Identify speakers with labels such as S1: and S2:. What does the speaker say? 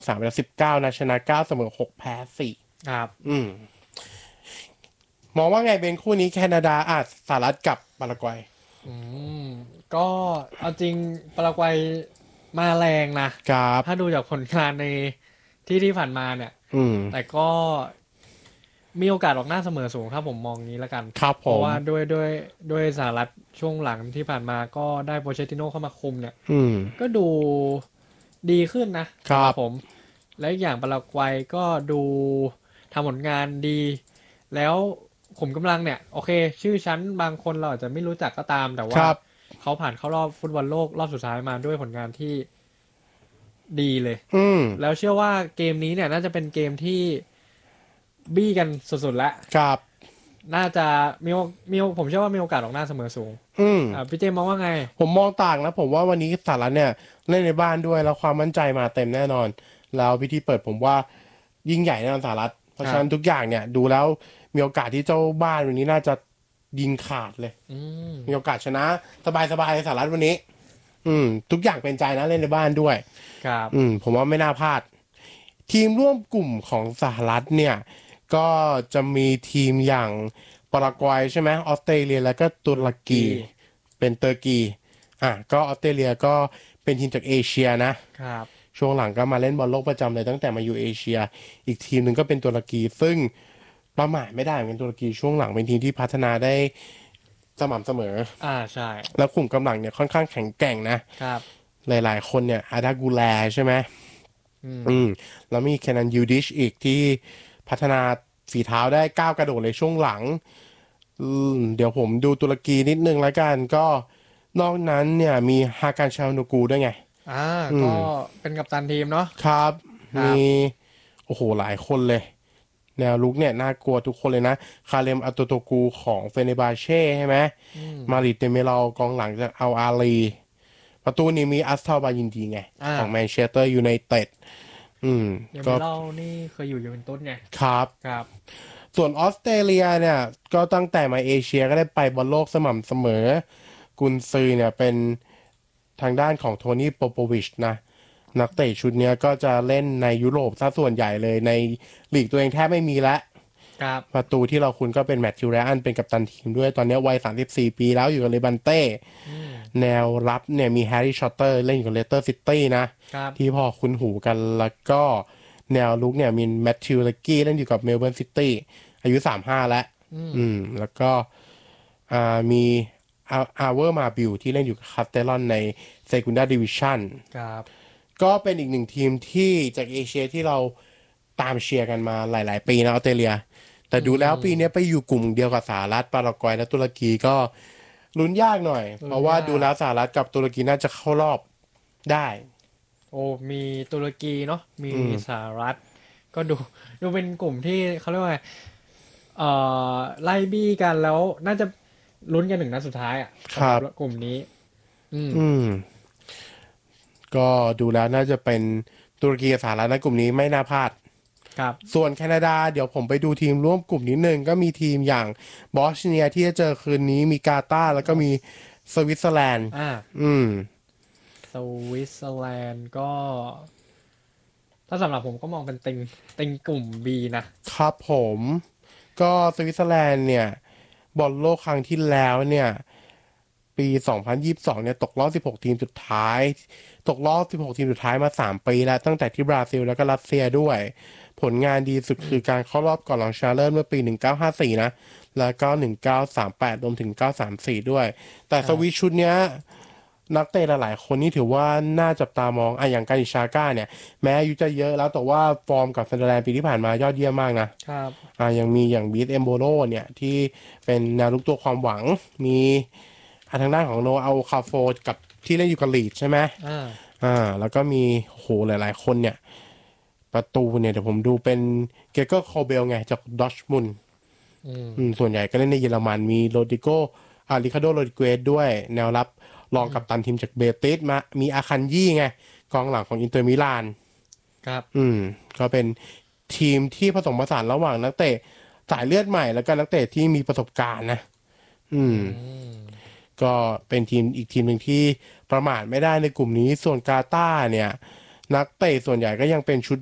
S1: 3-19นะชนะ9เสมอ6แพ้4
S2: ครับ
S1: มองว่าไงเป็นคู่นี้แคนาดาสหรัฐกับปารากวัย
S2: อืมก็เอาจริงปารากวัยมาแรงนะ
S1: ครับ
S2: ถ้าดูจากผลงานในที่ผ่านมาเนี่ย
S1: อืม
S2: แต่ก็มีโอกาสออกหน้าเสมอสูงถ้าผมมองงี้แล้วกัน
S1: ครับผม
S2: เพราะว่าด้วยสหรัฐช่วงหลังที่ผ่านมาก็ได้โปเชติโน่เข้ามาคุมเนี่ย
S1: อืม
S2: ก็ดูดีขึ้นนะ
S1: ครับ
S2: สำหรับผมและอีกอย่างปารากวัยก็ดูทำผลงานดีแล้วขุมกำลังเนี่ยโอเคชื่อชั้นบางคนเราอาจจะไม่รู้จักก็ตามแต่ว่า
S1: ครับ
S2: เขาผ่านเข้ารอบฟุตบอลโลกรอบสุดท้ายมาด้วยผลงานที่ดีเลย
S1: อืม
S2: แล้วเชื่อว่าเกมนี้เนี่ยน่าจะเป็นเกมที่บี้กันสุดๆแล้ว
S1: ครับ
S2: น่าจะผมเชื่อว่ามีโอกาสออกหน้าเสมอสูง
S1: อืม
S2: พี่เจมองว่าไง
S1: ผมมองต่างนะผมว่าวันนี้สหรัฐเนี่ยเล่นในบ้านด้วยแล้วความมั่นใจมาเต็มแน่นอนแล้วพิธีเปิดผมว่ายิ่งใหญ่แน่นอนสหรัฐเพราะฉะนั้นทุกอย่างเนี่ยดูแล้วมีโอกาสที่เจ้าบ้านวันนี้น่าจะยิงขาดเลย
S2: อืม
S1: มีโอกาสชนะสบายๆสหรัฐวันนี้ทุกอย่างเป็นใจนะเล่นในบ้านด้วย
S2: ครับ
S1: ผมว่าไม่น่าพลาดทีมร่วมกลุ่มของสหรัฐเนี่ยก็จะมีทีมอย่างปารากวัยใช่ไหมออสเตรเลียแล้วก็ตุรกีเป็นเตอร์กีก็ออสเตรเลียก็เป็นทีมจากเอเชียนะ
S2: ครับ
S1: ช่วงหลังก็มาเล่นบอลโลกประจำเลยตั้งแต่มาอยู่เอเชียอีกทีมหนึ่งก็เป็นตุรกีซึ่งประมาทไม่ได้เหมือนกันตุรกีช่วงหลังเป็นทีมที่พัฒนาได้สม่ำเสมอ
S2: ใช่
S1: แล้วกลุ่มกำลังเนี่ยค่อนข้างแข็งแกร่งนะครับหลายๆคนเนี่ยอาดากูแลใช่ไหม
S2: อืม
S1: แล้วมีแคนันยูดิชอีกที่พัฒนาฝีเท้าได้ก้าวกระโดดในช่วงหลังเดี๋ยวผมดูตุรกีนิดนึงแล้วกันก็นอกนั้นเนี่ยมีฮาการชานูกูด้วยไง
S2: อ่าก็
S1: อืม
S2: เป็นกัปตันทีมเนาะ
S1: ครับมี
S2: ครับ
S1: โอ้โหหลายคนเลยแนวลุกเนี่ยน่ากลัวทุกคนเลยนะคาเลมอัตโตกูของเฟเนบาเช่ใช่ไหม
S2: อืม
S1: มาริเตเมลากองหลังจากอัลอาลีประตูนี้มีอัสทาบายินดีไงของแมนเชสเตอร์ยูไนเต็ดก็
S2: เดมิเล่านี่เคยอยู่ยูเวนตุสไง
S1: ครับ
S2: ครับ
S1: ส่วนออสเตรเลียเนี่ยก็ตั้งแต่มาเอเชียก็ได้ไปบอลโลกสม่ำเสมอกุนซือเนี่ยเป็นทางด้านของโทนี่โปโปวิชนะนักเตะชุดเนี้ยก็จะเล่นในยุโรปซะส่วนใหญ่เลยในลีกตัวเองแทบไม่มีแล้ว
S2: ครับ
S1: ประตูที่เราคุ้นก็เป็นแมตต์ทิวแรอันเป็นกัปตันทีมด้วยตอนนี้วัย34ปีแล้วอยู่กับเลบันเต้
S2: อืม
S1: แนวรับเนี่ยมีแฮร์รี่ชอตเตอร์เล่นอยู่กับเลสเตอร์ซิตี้นะครับที่พอคุ้นหูกันแล้วก็แนวลุกเนี่ยมีแมทธิวเลกกี้เล่นอยู่กับเมลเบิร์นซิตี้อายุ35แล้ว
S2: อืม
S1: แล้วก็มีอาเวอร์มาบิลที่เล่นอยู่กับคาสเตลอนในเซกุนดาดิวิชั่น
S2: ครับ
S1: ก็เป็นอีกหนึ่งทีมที่จากเอเชียที่เราตามเชียร์กันมาหลายๆปีนะออสเตรเลียแต่
S2: อื
S1: ดูแล้วปีนี้
S2: ม
S1: ไปอยู่กลุ่มเดียวกับสหรัฐปารากวัยและตุรกีก็ลุ้นยากหน่อยเพ
S2: ลุ้น
S1: ราะว่าดู
S2: ยาก
S1: แล้วสหรัฐกับตุรกีน่าจะเข้ารอบได้
S2: โอ้มีตุรกีเนาะมี
S1: อืม
S2: สหรัฐก็ดูเป็นกลุ่มที่เขาเรียกว่าไงเอ่ไล่บี้กันแล้วน่าจะลุ้นกันถึงนัดสุดท้ายอ่ะสำหรับ
S1: ครับ
S2: กลุ่มนี้อืม
S1: อืมก็ดูแล้วน่าจะเป็นตุรกีกับสหรัฐในกลุ่มนี้ไม่น่าพลาด
S2: ครับ
S1: ส่วนแคนาดาเดี๋ยวผมไปดูทีมร่วมกลุ่มนิดนึงก็มีทีมอย่างบอสเนียที่จะเจอคืนนี้มีกาตาร์แล้วก็มีสวิตเซอร์แลนด์
S2: อ่า
S1: อืม
S2: สวิตเซอร์แลนด์ก็ถ้าสำหรับผมก็มองเป็นเต็งกลุ่ม B
S1: ครับผมก็สวิตเซอร์แลนด์เนี่ยบอลโลกครั้งที่แล้วเนี่ยปี2022เนี่ยตกรอบ16ทีมสุดท้ายตกรอบ16ทีมสุดท้ายมา3ปีแล้วตั้งแต่ที่บราซิลแล้วก็รัสเซียด้วยผลงานดีสุดคือการเข้ารอบก่อนรองชนะเลิศเมื่อปี1954นะแล้วก็1938รวมถึง934ด้วยแต่สวิต
S2: ครับ
S1: ชุดเนี้ยนักเตะหลายๆคนนี่ถือว่าน่าจับตามองอย่างการิชาก้าเนี่ยแม้อายุจะเยอะแล้วแต่ว่าฟอร์มกับซันเดอร์แลนด์ปีที่ผ่านมายอดเยี่ยมมากนะ
S2: ครับ
S1: ยังมีอย่างบีทเอมโบโลเนี่ยที่เป็นแนวรุกตัวความหวังมีทางด้านของโนอาคาโฟกับที่เล่นอยู่กับลีดใช่ไหม
S2: อ่า
S1: แล้วก็มีโหหลายๆคนเนี่ยประตูเนี่ยเดี๋ยวผมดูเป็นเกเกอร์คอเบลไงจากดอชมุน
S2: อืม
S1: ส่วนใหญ่ก็เล่นในเยอรมันมีโรดิโกริคาโดโรดิเกสด้วยแนวรับรองกัปตันทีมจากเบติสมามีอาคันยี่ไงกองหลังของอินเตอร์มิลาน
S2: ครับ
S1: ก็เป็นทีมที่ผสมผสานระหว่างนักเตะสายเลือดใหม่แล้วก็นักเตะที่มีประสบการณ์นะอืม
S2: อืม
S1: ก็เป็นทีมอีกทีมหนึ่งที่ประมาทไม่ได้ในกลุ่มนี้ส่วนกาตาร์เนี่ยนักเตะส่วนใหญ่ก็ยังเป็นชุด